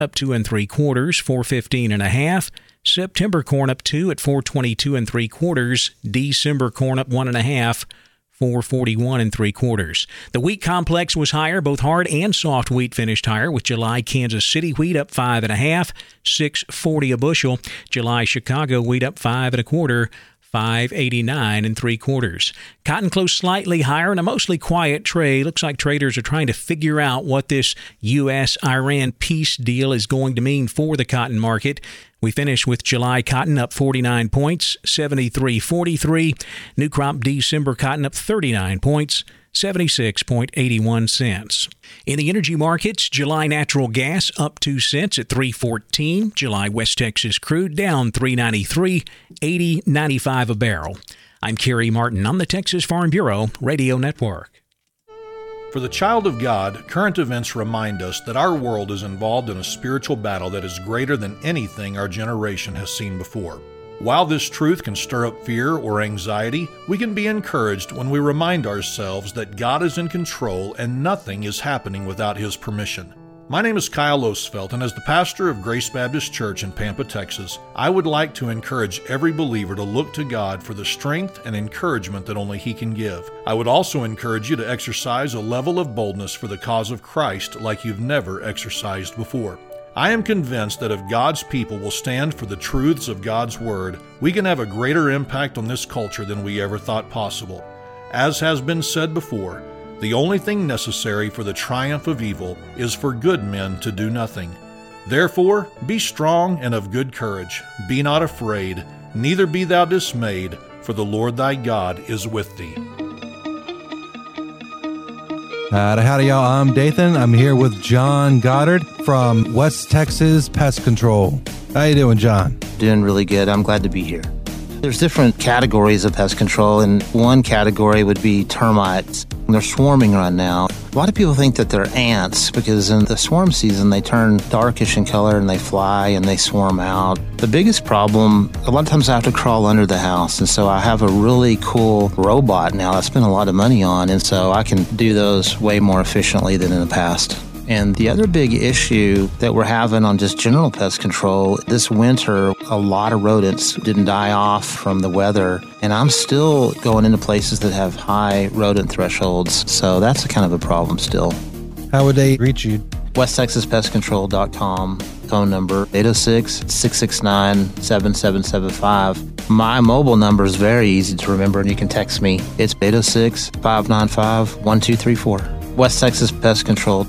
up 2 3/4, 415 1/2. September corn up 2 at 422 3/4. December corn up 1 1/2. 441 3/4. The wheat complex was higher. Both hard and soft wheat finished higher, with July Kansas City wheat up 5 1/2, 640 a bushel. July Chicago wheat up 5 1/4, 589 3/4. Cotton closed slightly higher in a mostly quiet trade. Looks like traders are trying to figure out what this U.S.-Iran peace deal is going to mean for the cotton market. We finish with July cotton up 49 points, 73.43. New crop December cotton up 39 points, 76.81 cents. In the energy markets, July natural gas up 2 cents at $3.14. July West Texas crude down $3.93, $80.95 a barrel. I'm Kerry Martin on the Texas Farm Bureau Radio Network. For the child of God, current events remind us that our world is involved in a spiritual battle that is greater than anything our generation has seen before. While this truth can stir up fear or anxiety, we can be encouraged when we remind ourselves that God is in control and nothing is happening without His permission. My name is Kyle Osfeld, and as the pastor of Grace Baptist Church in Pampa, Texas, I would like to encourage every believer to look to God for the strength and encouragement that only He can give. I would also encourage you to exercise a level of boldness for the cause of Christ like you've never exercised before. I am convinced that if God's people will stand for the truths of God's Word, we can have a greater impact on this culture than we ever thought possible. As has been said before, the only thing necessary for the triumph of evil is for good men to do nothing. Therefore, be strong and of good courage. Be not afraid, neither be thou dismayed, for the Lord thy God is with thee. Howdy, y'all. I'm Dathan. I'm here with John Goddard from West Texas Pest Control. How you doing, John? Doing really good. I'm glad to be here. There's different categories of pest control, and one category would be termites. They're swarming right now. A lot of people think that they're ants because in the swarm season, they turn darkish in color and they fly and they swarm out. The biggest problem, a lot of times I have to crawl under the house, and so I have a really cool robot now I spent a lot of money on, and so I can do those way more efficiently than in the past. And the other big issue that we're having on just general pest control, this winter, a lot of rodents didn't die off from the weather, and I'm still going into places that have high rodent thresholds, so that's kind of a problem still. How would they reach you? WestTexasPestControl.com, phone number 806-669-7775. My mobile number is very easy to remember, and you can text me. It's 806-595-1234. West Texas Pest Control.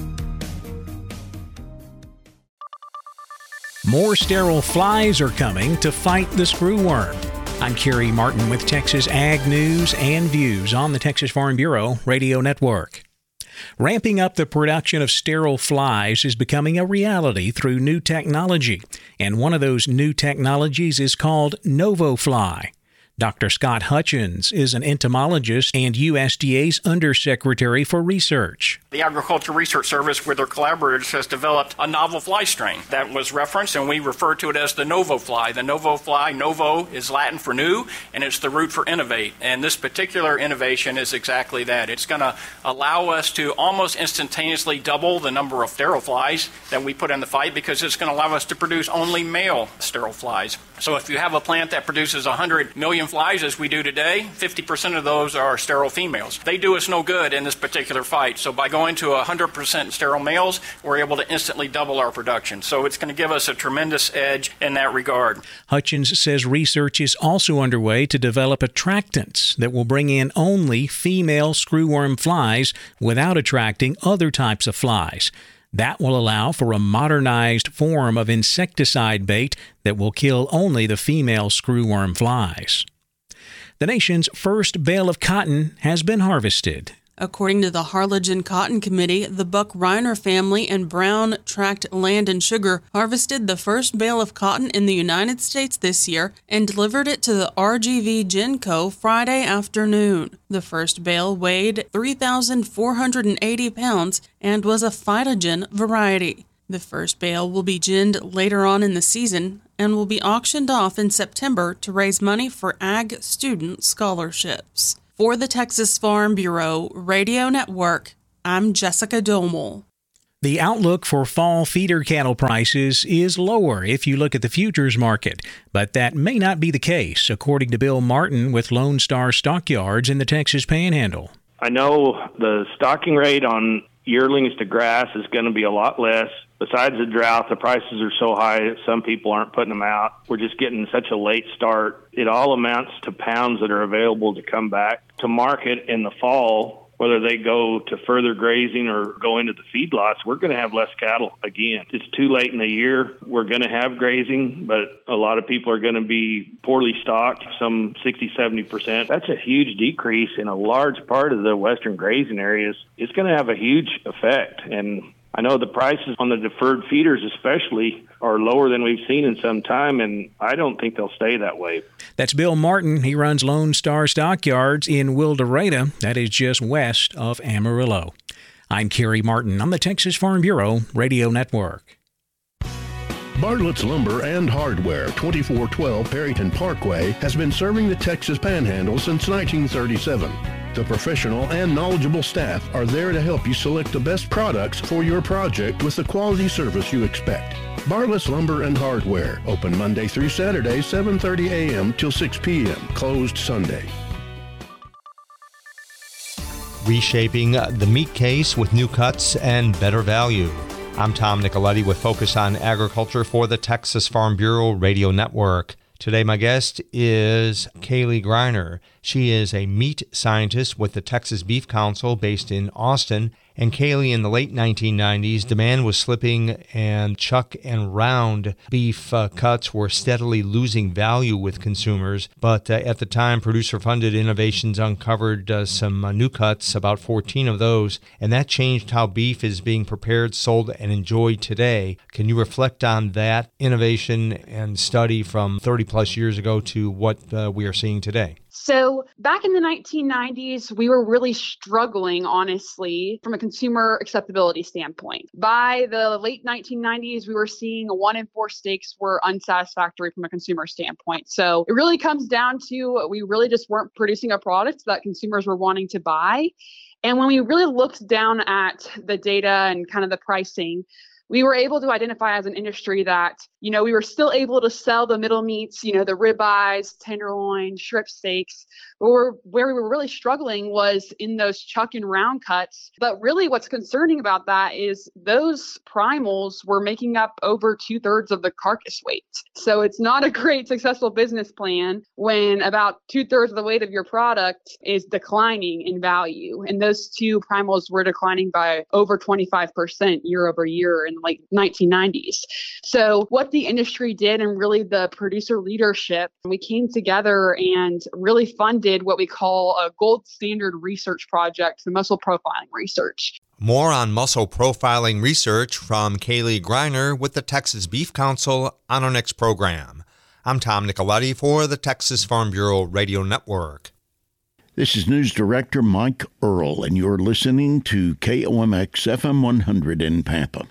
More sterile flies are coming to fight the screwworm. I'm Kerry Martin with Texas Ag News and Views on the Texas Farm Bureau Radio Network. Ramping up the production of sterile flies is becoming a reality through new technology, and one of those new technologies is called NovoFly. Dr. Scott Hutchins is an entomologist and USDA's Undersecretary for Research. The Agricultural Research Service, with their collaborators, has developed a novel fly strain that was referenced, and we refer to it as the NovoFly. The NovoFly, novo is Latin for new, and it's the root for innovate. And this particular innovation is exactly that. It's going to allow us to almost instantaneously double the number of sterile flies that we put in the fight, because it's going to allow us to produce only male sterile flies. So if you have a plant that produces 100 million flies, as we do today, 50% of those are sterile females. They do us no good in this particular fight. So by going to 100% sterile males, we're able to instantly double our production. So it's going to give us a tremendous edge in that regard. Hutchins says research is also underway to develop attractants that will bring in only female screwworm flies without attracting other types of flies. That will allow for a modernized form of insecticide bait that will kill only the female screwworm flies. The nation's first bale of cotton has been harvested. According to the Harlingen Cotton Committee, the Buck Reiner family and Brown Tract Land and Sugar harvested the first bale of cotton in the United States this year and delivered it to the RGV Genco Friday afternoon. The first bale weighed 3,480 pounds and was a Phytogen variety. The first bale will be ginned later on in the season and will be auctioned off in September to raise money for ag student scholarships. For the Texas Farm Bureau Radio Network, I'm Jessica Domel. The outlook for fall feeder cattle prices is lower if you look at the futures market, but that may not be the case, according to Bill Martin with Lone Star Stockyards in the Texas Panhandle. I know the stocking rate on yearlings to grass is going to be a lot less. Besides the drought, the prices are so high that some people aren't putting them out. We're just getting such a late start. It all amounts to pounds that are available to come back to market in the fall. Whether they go to further grazing or go into the feedlots, we're going to have less cattle again. It's too late in the year. We're going to have grazing, but a lot of people are going to be poorly stocked, some 60-70%. That's a huge decrease in a large part of the western grazing areas. It's going to have a huge effect. And I know the prices on the deferred feeders especially are lower than we've seen in some time, and I don't think they'll stay that way. That's Bill Martin. He runs Lone Star Stockyards in Wildoreta. That is just west of Amarillo. I'm Kerry Martin on the Texas Farm Bureau Radio Network. Bartlett's Lumber and Hardware, 2412 Perryton Parkway, has been serving the Texas Panhandle since 1937. The professional and knowledgeable staff are there to help you select the best products for your project with the quality service you expect. Bartlett's Lumber and Hardware, open Monday through Saturday, 7:30 a.m. till 6 p.m., closed Sunday. Reshaping the meat case with new cuts and better value. I'm Tom Nicoletti with Focus on Agriculture for the Texas Farm Bureau Radio Network. Today, my guest is Kaylee Greiner. She is a meat scientist with the Texas Beef Council based in Austin. And Kaylee, in the late 1990s, demand was slipping and chuck and round beef cuts were steadily losing value with consumers. But at the time, producer-funded innovations uncovered some new cuts, about 14 of those, and that changed how beef is being prepared, sold, and enjoyed today. Can you reflect on that innovation and study from 30-plus years ago to what we are seeing today? So back in the 1990s, we were really struggling, honestly, from a consumer acceptability standpoint. By the late 1990s, we were seeing 1 in 4 steaks were unsatisfactory from a consumer standpoint. So it really comes down to we really just weren't producing a product that consumers were wanting to buy. And when we really looked down at the data and kind of the pricing, we were able to identify as an industry that, we were still able to sell the middle meats, the ribeyes, tenderloin, strip steaks. But where we were really struggling was in those chuck and round cuts. But really what's concerning about that is those primals were making up over 2/3 of the carcass weight. So it's not a great successful business plan when about 2/3 of the weight of your product is declining in value. And those two primals were declining by over 25% year over year in the late 1990s. So what the industry did, and really the producer leadership, we came together and really funded what we call a gold standard research project, the muscle profiling research. More on muscle profiling research from Kaylee Greiner with the Texas Beef Council on our next program. I'm Tom Nicoletti for the Texas Farm Bureau Radio Network. This is News Director Mike Earl, and you're listening to KOMX FM 100 in Pampa.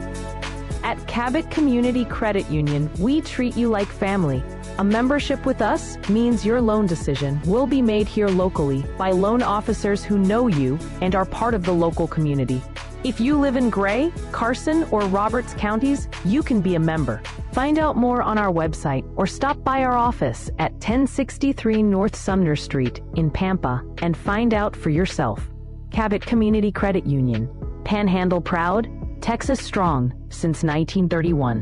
At Cabot Community Credit Union, we treat you like family. A membership with us means your loan decision will be made here locally by loan officers who know you and are part of the local community. If you live in Gray, Carson, or Roberts counties, you can be a member. Find out more on our website or stop by our office at 1063 North Sumner Street in Pampa and find out for yourself. Cabot Community Credit Union. Panhandle proud, Texas strong since 1931.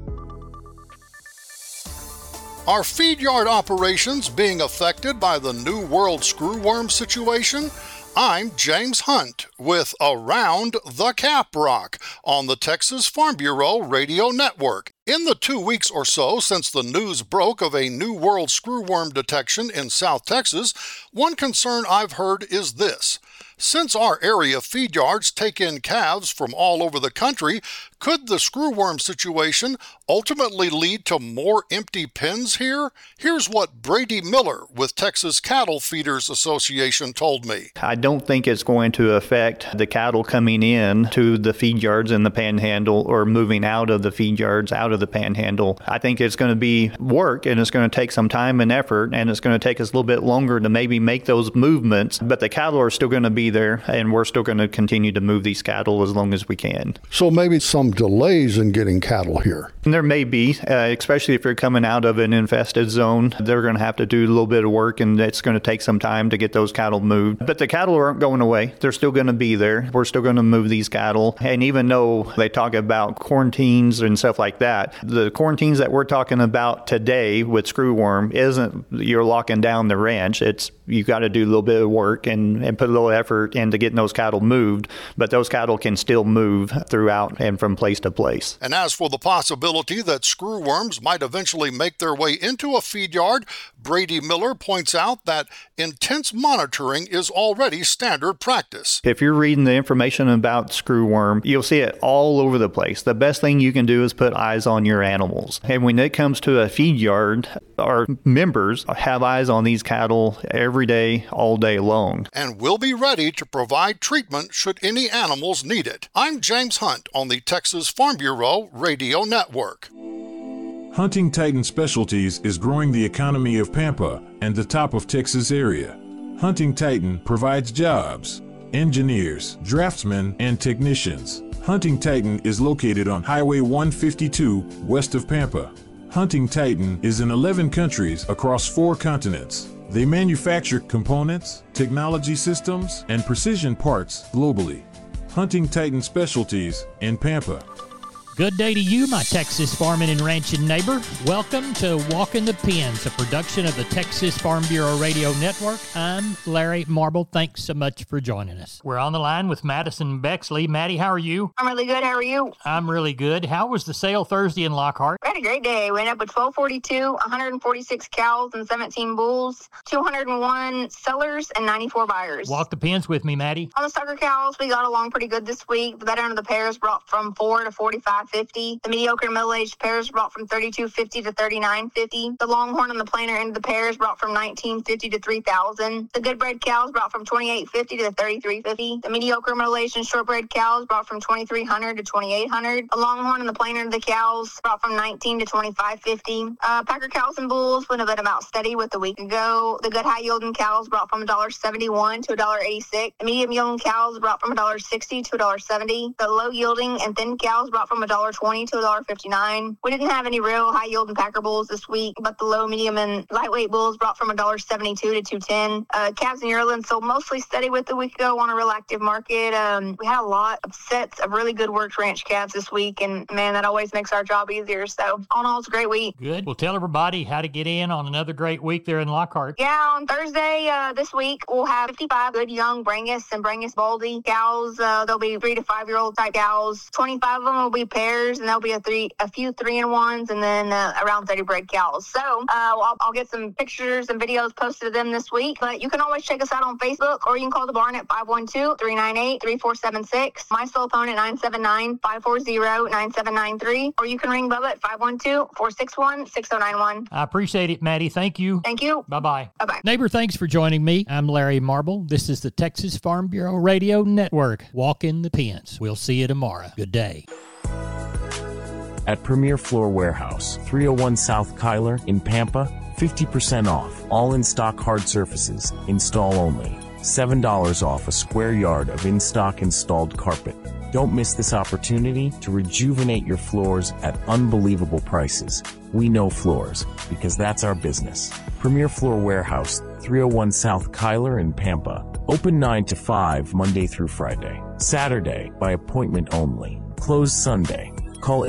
Are feed yard operations being affected by the New World screwworm situation? I'm James Hunt with Around the Caprock on the Texas Farm Bureau Radio Network. In the 2 weeks or so since the news broke of a New World screwworm detection in South Texas, one concern I've heard is this. Since our area feed yards take in calves from all over the country, Could the screwworm situation ultimately lead to more empty pens here? Here's what Brady Miller with Texas Cattle Feeders Association told me. I don't think it's going to affect the cattle coming in to the feed yards in the Panhandle or moving out of the feed yards out of the Panhandle. I think it's going to be work, and it's going to take some time and effort, and it's going to take us a little bit longer to maybe make those movements, but the cattle are still going to be there, and we're still going to continue to move these cattle as long as we can. So maybe some delays in getting cattle here. And there may be, especially if you're coming out of an infested zone. They're going to have to do a little bit of work, and it's going to take some time to get those cattle moved. But the cattle aren't going away. They're still going to be there. We're still going to move these cattle. And even though they talk about quarantines and stuff like that, the quarantines that we're talking about today with screwworm isn't you're locking down the ranch. It's you got to do a little bit of work and put a little effort into getting those cattle moved. But those cattle can still move throughout and from place to place. And as for the possibility that screwworms might eventually make their way into a feed yard, Brady Miller points out that intense monitoring is already standard practice. If you're reading the information about screwworm, you'll see it all over the place. The best thing you can do is put eyes on your animals. And when it comes to a feed yard, our members have eyes on these cattle every day, all day long. And we'll be ready to provide treatment should any animals need it. I'm James Hunt on the Texas Farm Bureau Radio Network. Hunting Titan Specialties is growing the economy of Pampa and the top of Texas area. Hunting Titan provides jobs, engineers, draftsmen, and technicians. Hunting Titan is located on Highway 152 west of Pampa. Hunting Titan is in 11 countries across 4 continents. They manufacture components, technology systems, and precision parts globally. Hunting Titan Specialties in Pampa. Good day to you, my Texas farming and ranching neighbor. Welcome to Walking the Pens, a production of the Texas Farm Bureau Radio Network. I'm Larry Marble. Thanks so much for joining us. We're on the line with Madison Bexley. Maddie, how are you? I'm really good. How are you? I'm really good. How was the sale Thursday in Lockhart? We had a great day. We ended up with 1242, 146 cows and 17 bulls, 201 sellers, and 94 buyers. Walk the pens with me, Maddie. On the sucker cows, we got along pretty good this week. The better end of the pairs brought from 4 to 45.50. The mediocre and middle-aged pairs brought from 32.50 to 39.50. The longhorn and the plainer end of the pairs brought from 19.50 to 3,000. The good bred cows brought from 28.50 to 33.50. The mediocre, middle-aged, and short-bred cows brought from 2,300 to 2,800. The longhorn and the plainer end of the cows brought from 19 to 25.50. Packer cows and bulls went a bit about steady with a week ago. The good high-yielding cows brought from $1.71 to $1.86. The medium-yielding cows brought from $1.60 to $1.70. The low-yielding and thin cows brought from $1.20 to $1.59. We didn't have any real high yielding packer bulls this week, but the low, medium, and lightweight bulls brought from $1.72 to $2.10. Calves and yearlings sold mostly steady with a week ago on a real active market. We had a lot of sets of really good worked ranch calves this week, and man, that always makes our job easier. So all in all, it's a great week. Good. Well, tell everybody how to get in on another great week there in Lockhart. Yeah, on Thursday this week, we'll have 55 good young Brangus and Brangus Baldy cows. They'll be 3 to 5 year old type cows. 25 of them will be pairs, and there'll be a few 3-in-1s, and then around 30 bred cows. So I'll get some pictures and videos posted of them this week. But you can always check us out on Facebook, or you can call the barn at 512-398-3476. My cell phone at 979-540-9793, or you can ring Bubba at 512-461-6091. I appreciate it, Maddie. Thank you. Thank you. Bye-bye. Bye-bye. Neighbor, thanks for joining me. I'm Larry Marble. This is the Texas Farm Bureau Radio Network. Walk in the pens. We'll see you tomorrow. Good day. At Premier Floor Warehouse, 301 South Kyler in Pampa, 50% off. All in-stock hard surfaces, install only. $7 off a square yard of in-stock installed carpet. Don't miss this opportunity to rejuvenate your floors at unbelievable prices. We know floors, because that's our business. Premier Floor Warehouse, 301 South Kyler in Pampa. Open 9 to 5 Monday through Friday. Saturday by appointment only. Closed Sunday. Call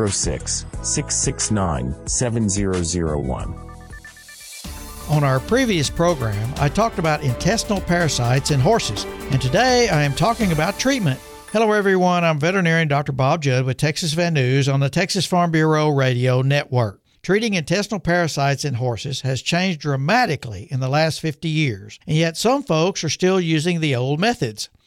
806-669-7001. On our previous program, I talked about intestinal parasites in horses, and today I am talking about treatment. Hello everyone, I'm veterinarian Dr. Bob Judd with Texas Vet News on the Texas Farm Bureau Radio Network. Treating intestinal parasites in horses has changed dramatically in the last 50 years, and yet some folks are still using the old methods.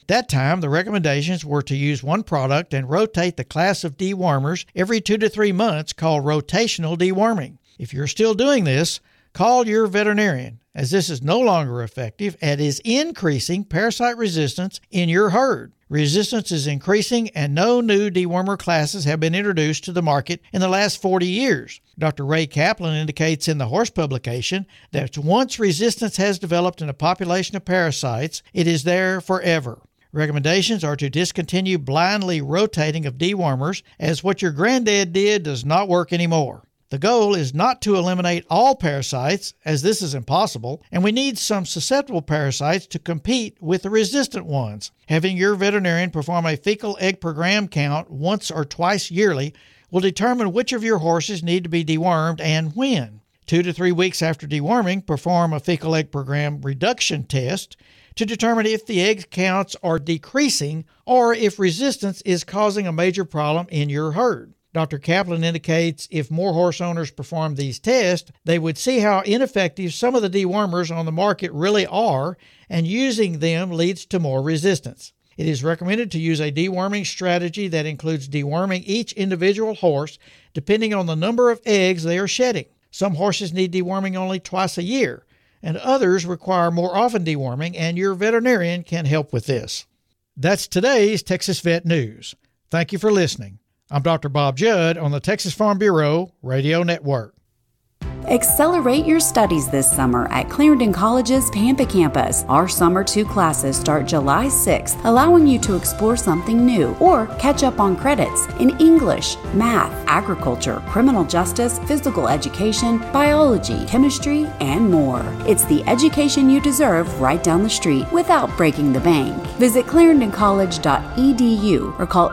At that time, the recommendations were to use one product and rotate the class of dewormers every 2 to 3 months, called rotational deworming. If you're still doing this, call your veterinarian, as this is no longer effective and is increasing parasite resistance in your herd. Resistance is increasing, and no new dewormer classes have been introduced to the market in the last 40 years. Dr. Ray Kaplan indicates in the Horse publication that once resistance has developed in a population of parasites, it is there forever. Recommendations are to discontinue blindly rotating of dewormers, as what your granddad did does not work anymore. The goal is not to eliminate all parasites, as this is impossible, and we need some susceptible parasites to compete with the resistant ones. Having your veterinarian perform a fecal egg per gram count once or twice yearly will determine which of your horses need to be dewormed and when. 2 to 3 weeks after deworming, perform a fecal egg per gram reduction test to determine if the egg counts are decreasing or if resistance is causing a major problem in your herd. Dr. Kaplan indicates if more horse owners perform these tests, they would see how ineffective some of the dewormers on the market really are, and using them leads to more resistance. It is recommended to use a deworming strategy that includes deworming each individual horse depending on the number of eggs they are shedding. Some horses need deworming only twice a year, and others require more often deworming, and your veterinarian can help with this. That's today's Texas Vet News. Thank you for listening. I'm Dr. Bob Judd on the Texas Farm Bureau Radio Network. Accelerate your studies this summer at Clarendon College's Pampa campus. Our Summer 2 classes start July 6th, allowing you to explore something new or catch up on credits in English, math, agriculture, criminal justice, physical education, biology, chemistry, and more. It's the education you deserve right down the street without breaking the bank. Visit clarendoncollege.edu or call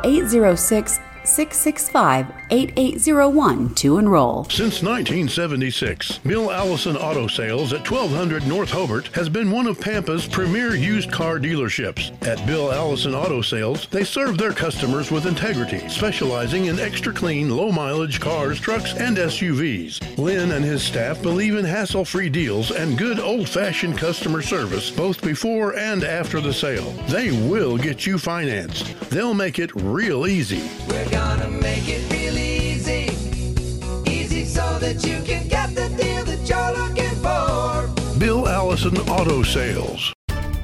806-665-8801 to enroll. Since 1976, Bill Allison Auto Sales at 1200 North Hobart has been one of Pampa's premier used car dealerships. At Bill Allison Auto Sales, they serve their customers with integrity, specializing in extra clean, low-mileage cars, trucks, and SUVs. Lynn and his staff believe in hassle-free deals and good old-fashioned customer service, both before and after the sale. They will get you financed. They'll make it real easy. We're gonna make it real easy, easy so that you can get the deal that you're looking for. Bill Allison Auto Sales.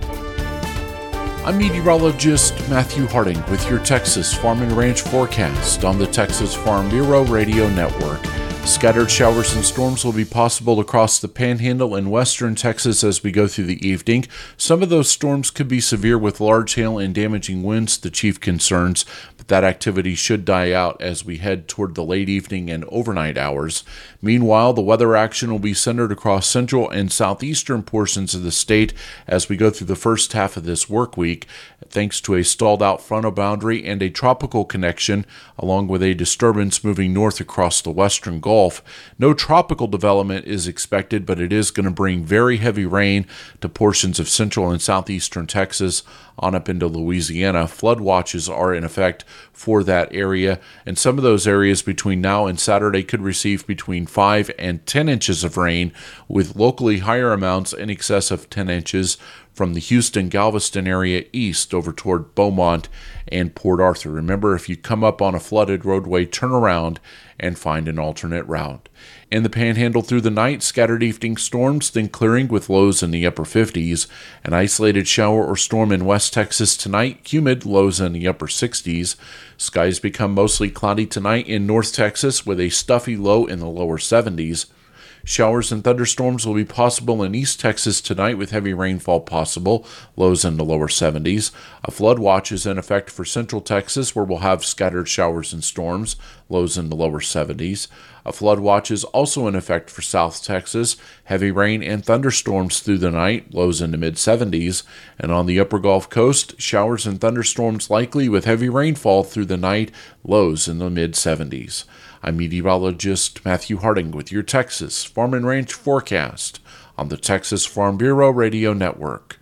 I'm meteorologist Matthew Harding with your Texas Farm and Ranch forecast on the Texas Farm Bureau Radio Network. Scattered showers and storms will be possible across the Panhandle and western Texas as we go through the evening. Some of those storms could be severe with large hail and damaging winds, the chief concerns, but that activity should die out as we head toward the late evening and overnight hours. Meanwhile, the weather action will be centered across central and southeastern portions of the state as we go through the first half of this work week, thanks to a stalled out frontal boundary and a tropical connection, along with a disturbance moving north across the western Gulf. No tropical development is expected, but it is going to bring very heavy rain to portions of central and southeastern Texas on up into Louisiana. Flood watches are in effect for that area, and some of those areas between now and Saturday could receive between 5 and 10 inches of rain, with locally higher amounts in excess of 10 inches from the Houston-Galveston area east over toward Beaumont and Port Arthur. Remember, if you come up on a flooded roadway, turn around and find an alternate route. In the Panhandle through the night, scattered evening storms, then clearing with lows in the upper 50s. An isolated shower or storm in West Texas tonight, humid, lows in the upper 60s. Skies become mostly cloudy tonight in North Texas with a stuffy low in the lower 70s. Showers and thunderstorms will be possible in East Texas tonight with heavy rainfall possible, lows in the lower 70s. A flood watch is in effect for Central Texas, where we'll have scattered showers and storms, lows in the lower 70s. A flood watch is also in effect for South Texas, heavy rain and thunderstorms through the night, lows in the mid-70s. And on the upper Gulf Coast, showers and thunderstorms likely with heavy rainfall through the night, lows in the mid-70s. I'm meteorologist Matthew Harding with your Texas Farm and Ranch forecast on the Texas Farm Bureau Radio Network.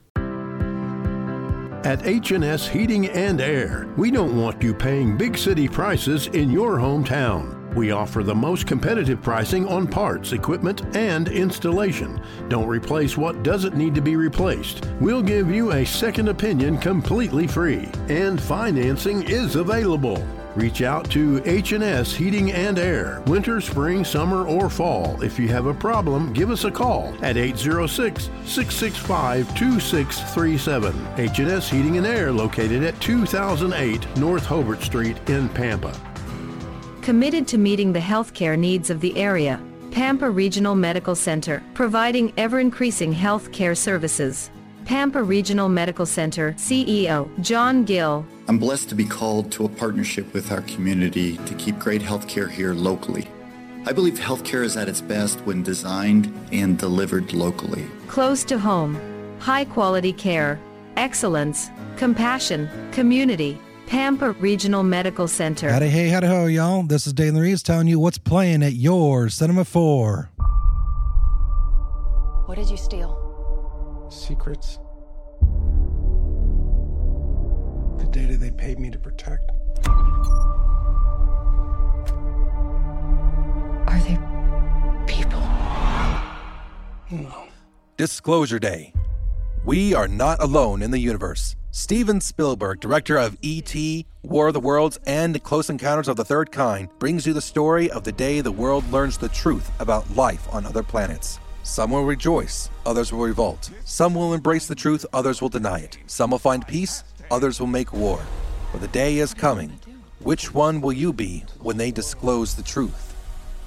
At H&S Heating and Air, we don't want you paying big city prices in your hometown. We offer the most competitive pricing on parts, equipment, and installation. Don't replace what doesn't need to be replaced. We'll give you a second opinion completely free, and financing is available. Reach out to H&S Heating and Air, winter, spring, summer, or fall. If you have a problem, give us a call at 806-665-2637. H&S Heating and Air, located at 2008 North Hobart Street in Pampa. Committed to meeting the healthcare needs of the area, Pampa Regional Medical Center, providing ever-increasing healthcare services. Pampa Regional Medical Center CEO John Gill. I'm blessed to be called to a partnership with our community to keep great healthcare here locally. I believe healthcare is at its best when designed and delivered locally. Close to home, high-quality care, excellence, compassion, community. Pampa Regional Medical Center. Howdy hey, howdy ho, y'all. This is Dalen Reeves telling you what's playing at your Cinema 4. What did you steal? Secrets. The data they paid me to protect. Are they people? No. Disclosure Day. We are not alone in the universe. Steven Spielberg, director of E.T., War of the Worlds, and Close Encounters of the Third Kind, brings you the story of the day the world learns the truth about life on other planets. Some will rejoice, others will revolt. Some will embrace the truth, others will deny it. Some will find peace, others will make war. But the day is coming. Which one will you be when they disclose the truth?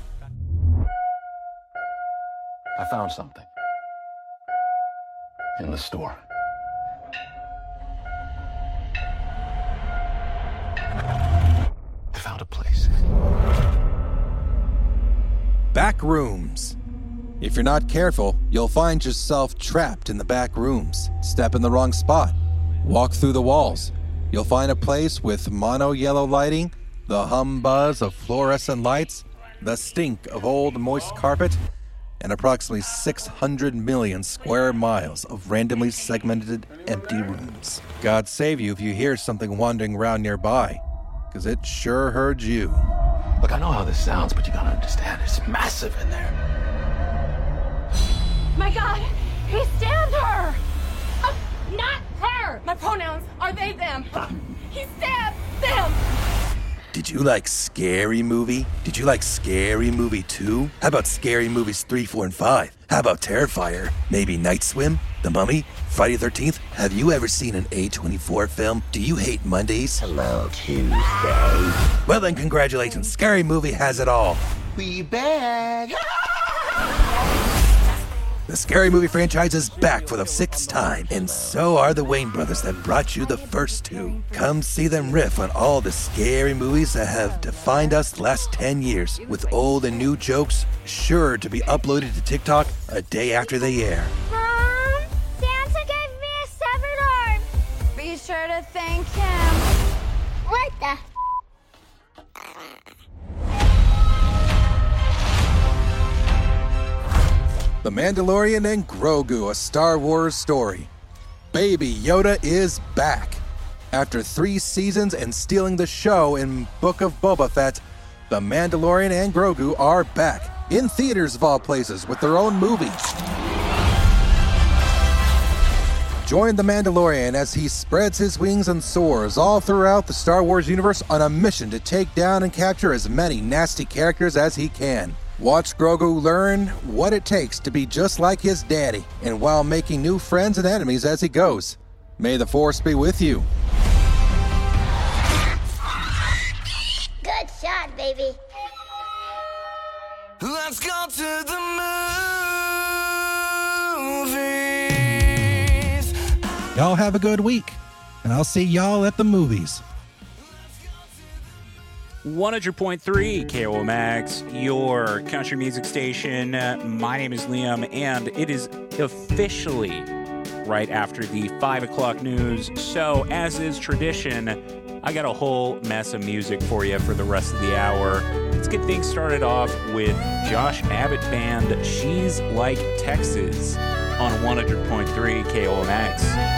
I found something. In the store. I found a place. Back rooms. If you're not careful, you'll find yourself trapped in the back rooms. Step in the wrong spot. Walk through the walls. You'll find a place with mono yellow lighting, the hum buzz of fluorescent lights, the stink of old moist carpet, and approximately 600 million square miles of randomly segmented empty rooms. God save you if you hear something wandering around nearby, because it sure heard you. Look, I know how this sounds, but you gotta understand, it's massive in there. My God, he stabbed her! Not her! My pronouns are they, them. He stabbed them! Did you like Scary Movie? Did you like Scary Movie 2? How about Scary Movies 3, 4, and 5? How about Terrifier? Maybe Night Swim? The Mummy? Friday the 13th? Have you ever seen an A24 film? Do you hate Mondays? Hello, Tuesday. Well then, congratulations. Scary Movie has it all. We back! The Scary Movie franchise is back for the 6th time, and so are the Wayne brothers that brought you the first 2. Come see them riff on all the scary movies that have defined us the last 10 years, with old and new jokes sure to be uploaded to TikTok a day after they air. Mom, Santa gave me a severed arm. Be sure to thank him. What the? The Mandalorian and Grogu, a Star Wars story. Baby Yoda is back. After 3 seasons and stealing the show in Book of Boba Fett, The Mandalorian and Grogu are back, in theaters of all places, with their own movie. Join The Mandalorian as he spreads his wings and soars all throughout the Star Wars universe on a mission to take down and capture as many nasty characters as he can. Watch Grogu learn what it takes to be just like his daddy, and while making new friends and enemies as he goes. May the Force be with you. Good shot, baby. Let's go to the movies. Y'all have a good week, and I'll see y'all at the movies. 100.3 KOMX, your country music station. My name is Liam, and it is officially right after the 5 o'clock news. So, as is tradition, I got a whole mess of music for you for the rest of the hour. Let's get things started off with Josh Abbott Band, She's Like Texas, on 100.3 KOMX.